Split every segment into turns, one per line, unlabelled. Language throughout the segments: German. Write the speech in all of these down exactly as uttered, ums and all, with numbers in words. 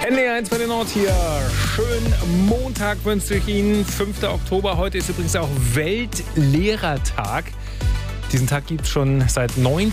N D R eins bei den Nord hier. Schönen Montag wünsche ich Ihnen. fünfter Oktober. Heute ist übrigens auch Weltlehrertag. Diesen Tag gibt es schon seit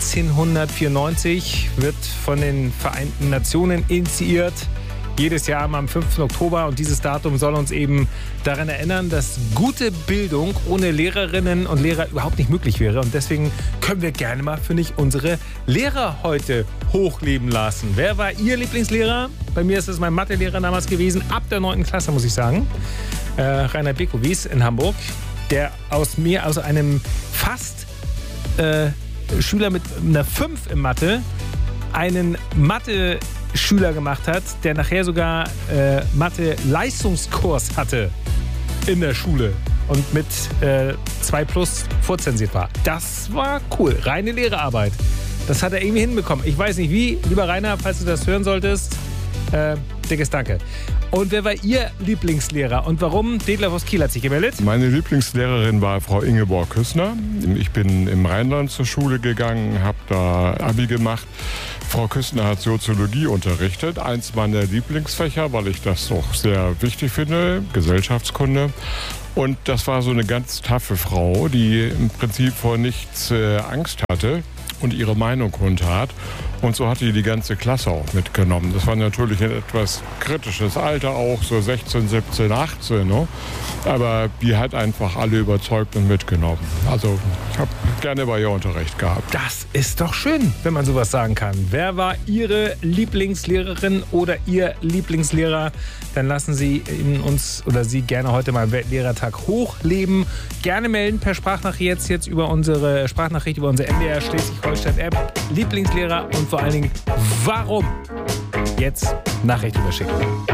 neunzehnhundertvierundneunzig. Wird von den Vereinten Nationen initiiert. Jedes Jahr am fünften Oktober. Und dieses Datum soll uns eben daran erinnern, dass gute Bildung ohne Lehrerinnen und Lehrer überhaupt nicht möglich wäre. Und deswegen können wir gerne mal, finde ich, unsere Lehrer heute hochleben lassen. Wer war Ihr Lieblingslehrer? Bei mir ist es mein Mathelehrer damals gewesen, ab der neunten Klasse, muss ich sagen. Äh, Rainer Bekowies in Hamburg, der aus mir, aus einem fast äh, Schüler mit einer fünf in Mathe, einen Mathe Schüler gemacht hat, der nachher sogar äh, Mathe-Leistungskurs hatte in der Schule und mit äh, zwei plus vorzensiert war. Das war cool. Reine Lehrerarbeit. Das hat er irgendwie hinbekommen. Ich weiß nicht wie. Lieber Rainer, falls du das hören solltest, äh, dickes Danke. Und wer war Ihr Lieblingslehrer und warum? Detlef aus Kiel hat sich gemeldet.
Meine Lieblingslehrerin war Frau Ingeborg Küssner. Ich bin im Rheinland zur Schule gegangen, habe da Abi gemacht. Frau Küssner hat Soziologie unterrichtet, eins meiner Lieblingsfächer, weil ich das doch sehr wichtig finde, Gesellschaftskunde. Und das war so eine ganz taffe Frau, die im Prinzip vor nichts äh, Angst hatte und ihre Meinung kundtat. Und so hat die die ganze Klasse auch mitgenommen. Das war natürlich ein etwas kritisches Alter auch, so sechzehn, siebzehn, achtzehn. Ne? Aber die hat einfach alle überzeugt und mitgenommen. Also ich habe gerne bei ihr Unterricht gehabt.
Das ist doch schön, wenn man sowas sagen kann. Wer war Ihre Lieblingslehrerin oder Ihr Lieblingslehrer? Dann lassen Sie ihn uns oder Sie gerne heute mal Weltlehrertag hochleben. Gerne melden per Sprachnachricht jetzt, jetzt über unsere Sprachnachricht, über unsere N D R Schleswig-Holstein-App. Lieblingslehrer und vor allen Dingen, warum? Jetzt Nachricht überschicken.